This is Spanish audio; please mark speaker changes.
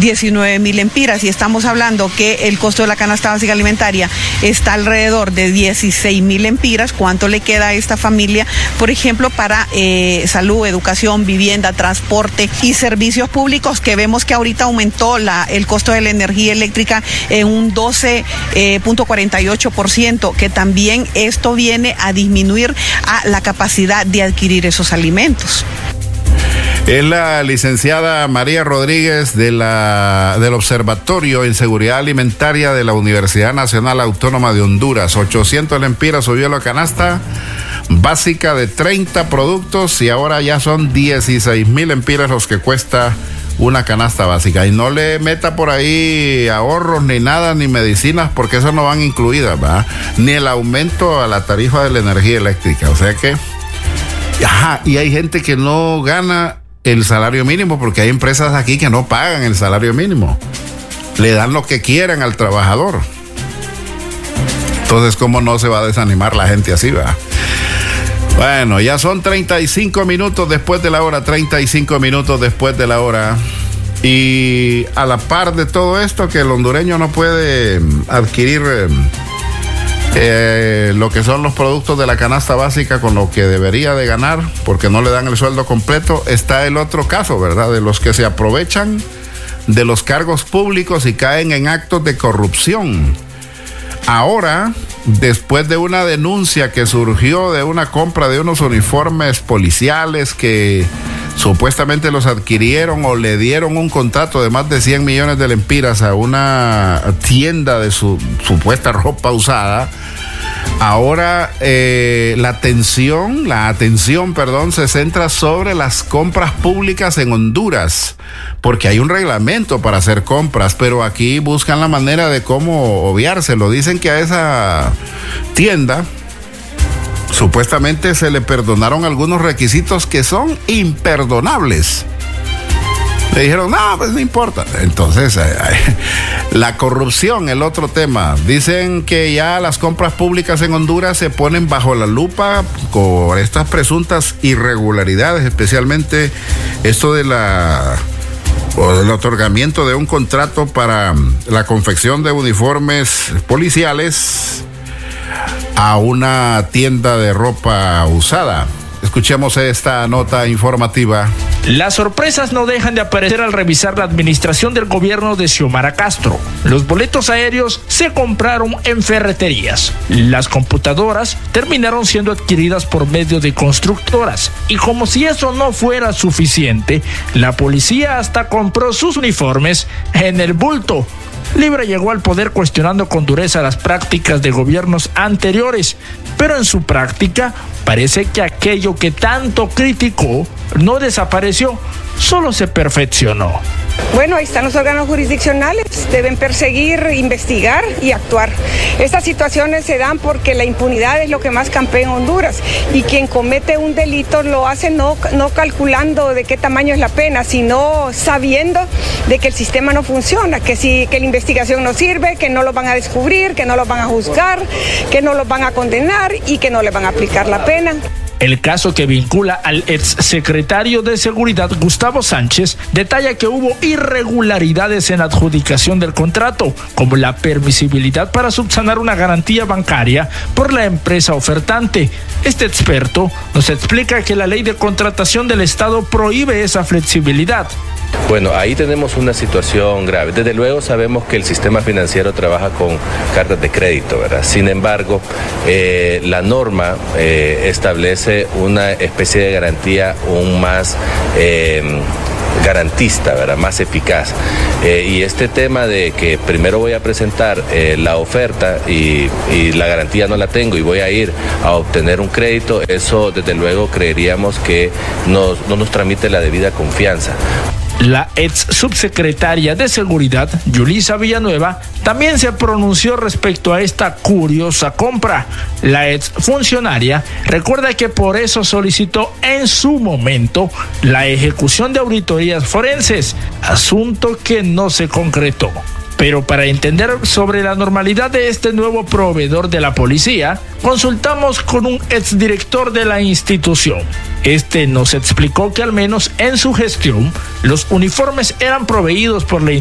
Speaker 1: 19.000 empiras, y estamos hablando que el costo de la canasta básica alimentaria está alrededor de 16.000 empiras. ¿Cuánto le queda a esta familia, por ejemplo, para salud, educación, vivienda, transporte y servicios públicos, que vemos que ahorita aumentó el costo de la energía eléctrica en un 12.48%, que también esto viene a disminuir a la capacidad de adquirir esos alimentos?
Speaker 2: Es la licenciada María Rodríguez del Observatorio en Seguridad Alimentaria de la Universidad Nacional Autónoma de Honduras. 800 lempiras subió la canasta básica de 30 productos y ahora ya son 16.000 lempiras los que cuesta una canasta básica. Y no le meta por ahí ahorros ni nada, ni medicinas, porque esas no van incluidas, ¿verdad? Ni el aumento a la tarifa de la energía eléctrica. O sea que, y hay gente que no gana el salario mínimo, porque hay empresas aquí que no pagan el salario mínimo. Le dan lo que quieran al trabajador. Entonces, ¿cómo no se va a desanimar la gente así, va? Bueno, ya son 35 minutos después de la hora, 35 minutos después de la hora. Y a la par de todo esto, que el hondureño no puede adquirir lo que son los productos de la canasta básica con lo que debería de ganar, porque no le dan el sueldo completo, está el otro caso, ¿verdad? De los que se aprovechan de los cargos públicos y caen en actos de corrupción. Ahora, después de una denuncia que surgió de una compra de unos uniformes policiales que supuestamente los adquirieron o le dieron un contrato de más de 100 millones de lempiras a una tienda de su supuesta ropa usada, ahora la atención, se centra sobre las compras públicas en Honduras, porque hay un reglamento para hacer compras, pero aquí buscan la manera de cómo obviárselo. Dicen que a esa tienda supuestamente se le perdonaron algunos requisitos que son imperdonables. Le dijeron, no, pues no importa. Entonces, la corrupción, el otro tema. Dicen que ya las compras públicas en Honduras se ponen bajo la lupa por estas presuntas irregularidades, especialmente esto del otorgamiento de un contrato para la confección de uniformes policiales a una tienda de ropa usada. Escuchemos esta nota informativa.
Speaker 3: Las sorpresas no dejan de aparecer al revisar la administración del gobierno de Xiomara Castro. Los boletos aéreos se compraron en ferreterías. Las computadoras terminaron siendo adquiridas por medio de constructoras. Y como si eso no fuera suficiente, la policía hasta compró sus uniformes en el bulto. Libre llegó al poder cuestionando con dureza las prácticas de gobiernos anteriores, pero en su práctica parece que aquello que tanto criticó no desapareció, solo se perfeccionó.
Speaker 4: Bueno, ahí están los órganos jurisdiccionales, deben perseguir, investigar y actuar. Estas situaciones se dan porque la impunidad es lo que más campea en Honduras, y quien comete un delito lo hace no calculando de qué tamaño es la pena, sino sabiendo de que el sistema no funciona, que la investigación no sirve, que no lo van a descubrir, que no lo van a juzgar, que no lo van a condenar y que no le van a aplicar la pena.
Speaker 3: El caso, que vincula al exsecretario de Seguridad Gustavo Sánchez, detalla que hubo irregularidades en la adjudicación del contrato, como la permisibilidad para subsanar una garantía bancaria por la empresa ofertante. Este experto nos explica que la ley de contratación del Estado prohíbe esa flexibilidad.
Speaker 5: Bueno, ahí tenemos una situación grave. Desde luego sabemos que el sistema financiero trabaja con cartas de crédito, ¿verdad? Sin embargo, la norma establece una especie de garantía aún más garantista, ¿verdad? Más eficaz. Y este tema de que primero voy a presentar la oferta y la garantía no la tengo y voy a ir a obtener un crédito, eso desde luego creeríamos que no nos transmite la debida confianza.
Speaker 3: La ex subsecretaria de Seguridad, Yulisa Villanueva, también se pronunció respecto a esta curiosa compra. La ex funcionaria recuerda que por eso solicitó en su momento la ejecución de auditorías forenses, asunto que no se concretó. Pero para entender sobre la normalidad de este nuevo proveedor de la policía, consultamos con un exdirector de la institución. Este nos explicó que al menos en su gestión, los uniformes eran proveídos por la